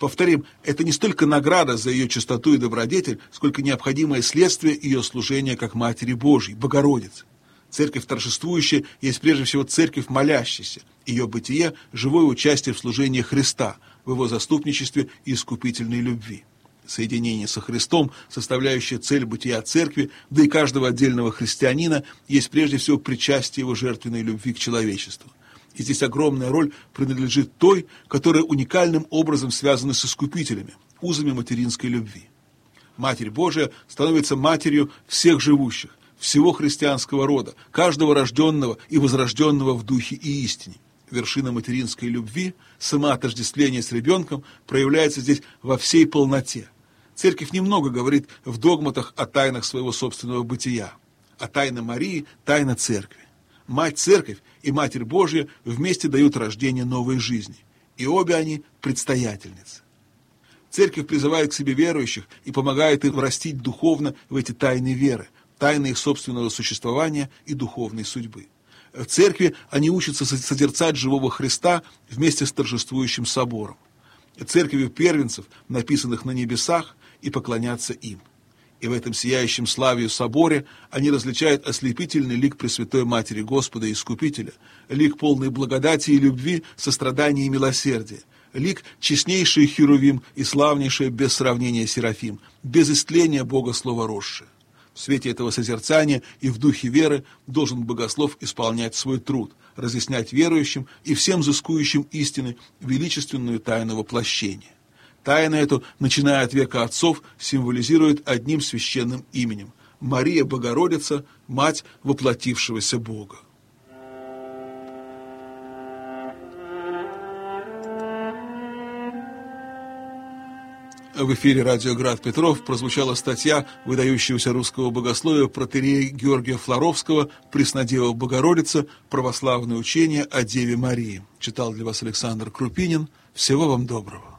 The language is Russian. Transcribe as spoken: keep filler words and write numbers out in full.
Повторим, это не столько награда за ее чистоту и добродетель, сколько необходимое следствие ее служения как Матери Божьей, Богородицы. Церковь торжествующая есть прежде всего церковь молящаяся. Ее бытие – живое участие в служении Христа, в его заступничестве и искупительной любви. Соединение со Христом, составляющее цель бытия церкви, да и каждого отдельного христианина, есть прежде всего причастие его жертвенной любви к человечеству. И здесь огромная роль принадлежит той, которая уникальным образом связана с искупителями, узами материнской любви. Матерь Божия становится матерью всех живущих, всего христианского рода, каждого рожденного и возрожденного в духе и истине. Вершина материнской любви, самоотождествление с ребенком, проявляется здесь во всей полноте. Церковь немного говорит в догматах о тайнах своего собственного бытия. А тайна Марии – тайна Церкви. Мать-Церковь и Матерь Божья вместе дают рождение новой жизни. И обе они – предстоятельницы. Церковь призывает к себе верующих и помогает им растить духовно в эти тайны веры, тайны их собственного существования и духовной судьбы. В церкви они учатся созерцать живого Христа вместе с торжествующим собором. Церковью первенцев, написанных на небесах, и поклоняться им. И в этом сияющем славию соборе они различают ослепительный лик Пресвятой Матери Господа и Искупителя, лик полной благодати и любви, сострадания и милосердия, лик честнейший Херувим и славнейшее без сравнения Серафим, без истления Бога Слова росшее. В свете этого созерцания и в духе веры должен богослов исполнять свой труд, разъяснять верующим и всем взыскующим истины величественную тайну воплощения. Тайна эту, начиная от века отцов, символизирует одним священным именем – Мария Богородица, Мать воплотившегося Бога. В эфире радио «Град Петров» прозвучала статья выдающегося русского богословия протоиерея Георгия Флоровского «Преснодева Богородица. Православное учение о Деве Марии». Читал для вас Александр Крупинин. Всего вам доброго.